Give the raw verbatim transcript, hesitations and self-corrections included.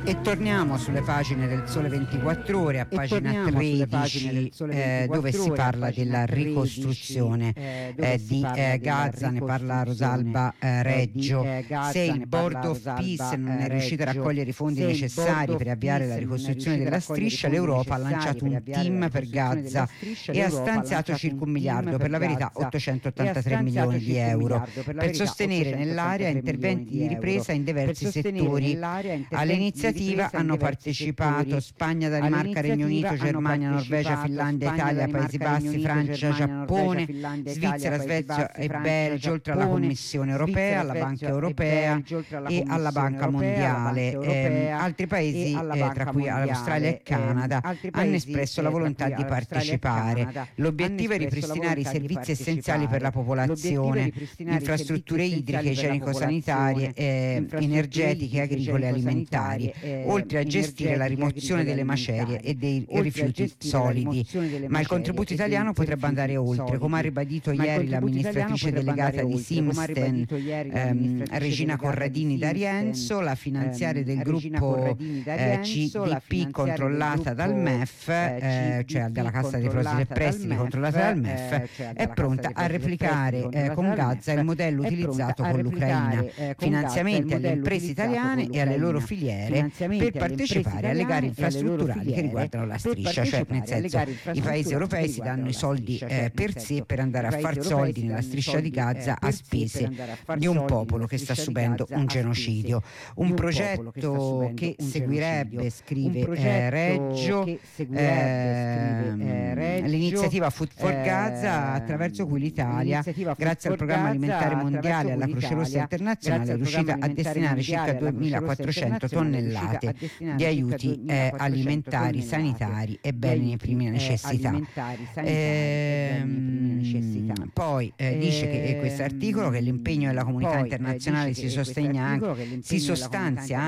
E torniamo sulle pagine del Sole ventiquattro Ore, a pagina tredici, eh, dove si parla della ricostruzione eh, eh, di eh, Gaza. Ne parla Rosalba eh, Reggio. Se il Board of Peace non è riuscito a raccogliere i fondi necessari per avviare la ricostruzione della striscia, l'Europa ha lanciato un team per Gaza e ha stanziato circa un miliardo, per la verità ottocentottantatré milioni di euro, per sostenere nell'area interventi di ripresa in diversi settori. All'iniziativa hanno partecipato Spagna, Danimarca, Regno Unito, Germania, Norvegia, Finlandia, Italia, Paesi Bassi, Francia, Giappone, Svizzera, Svezia e Belgio, oltre alla Commissione europea, alla Banca europea e alla Banca mondiale. Eh, altri paesi, eh, tra cui Australia e Canada, hanno espresso la volontà di partecipare. L'obiettivo è ripristinare i servizi essenziali per la popolazione, infrastrutture idriche, igienico-sanitarie, eh, energetiche, agricole e alimentari, oltre a gestire la rimozione delle macerie e dei rifiuti solidi. Ma il contributo italiano potrebbe andare oltre, come ha ribadito ieri l'amministratrice delegata di Simsten, ehm, Regina Corradini d'Arienzo, la finanziaria del gruppo eh, C D P controllata dal M E F, eh, cioè dalla Cassa dei Depositi e Prestiti controllata dal M E F, è pronta a replicare eh, con Gaza il modello utilizzato con l'Ucraina, finanziamenti alle imprese italiane e alle loro filiere per partecipare alle gare infrastrutturali che riguardano la striscia, cioè nel senso i paesi europei si danno i soldi eh, per sé per andare a far soldi nella striscia di Gaza a spese di un popolo che sta subendo un genocidio. Un progetto che seguirebbe, scrive eh, Reggio, eh, l'iniziativa Food for Gaza, attraverso cui l'Italia, grazie al Programma Alimentare Mondiale e alla Croce Rossa Internazionale, è riuscita a destinare circa duemilaquattrocento tonnellate di aiuti eh, alimentari, sanitari e beni di prima necessità. Ehm, poi eh, dice che questo articolo che l'impegno della comunità internazionale si sostegna anche, si sostanzia